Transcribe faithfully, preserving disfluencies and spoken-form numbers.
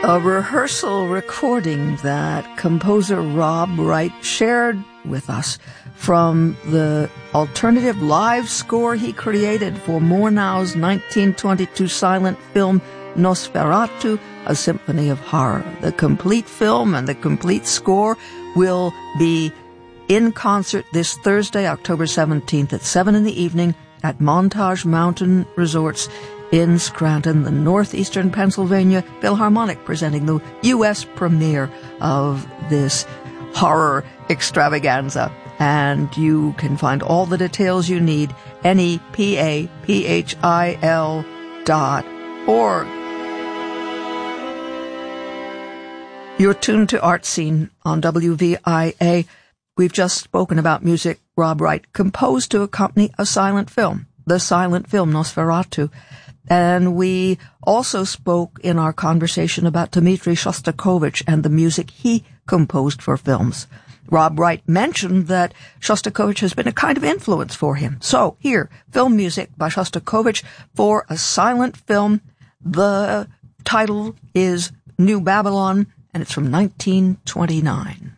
A rehearsal recording that composer Rob Wright shared with us from the alternative live score he created for Murnau's nineteen twenty-two silent film Nosferatu, A Symphony of Horror. The complete film and the complete score will be in concert this Thursday, October seventeenth at seven in the evening at Montage Mountain Resorts in Scranton, the Northeastern Pennsylvania Philharmonic, presenting the U S premiere of this horror extravaganza. And you can find all the details you need, N E P A P H I L dot org. You're tuned to Art Scene on W V I A. We've just spoken about music Rob Wright composed to accompany a silent film, the silent film Nosferatu. And we also spoke in our conversation about Dmitri Shostakovich and the music he composed for films. Rob Wright mentioned that Shostakovich has been a kind of influence for him. So here, film music by Shostakovich for a silent film. The title is New Babylon, and it's from nineteen twenty-nine.